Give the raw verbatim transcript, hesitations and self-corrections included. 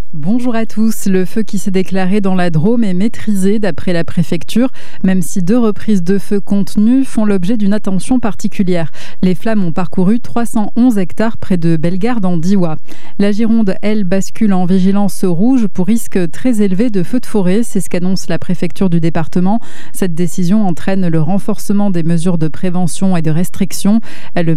Bonjour à tous. Le feu qui s'est déclaré dans la Drôme est maîtrisé d'après la préfecture, même si deux reprises de feu contenues font l'objet d'une attention particulière. Les flammes ont parcouru trois cent onze hectares près de Bellegarde en Diois. La Gironde, elle, bascule en vigilance rouge pour risque très élevé de feux de forêt. C'est ce qu'annonce la préfecture du département. Cette décision entraîne le renforcement des mesures de prévention et de restriction. Elle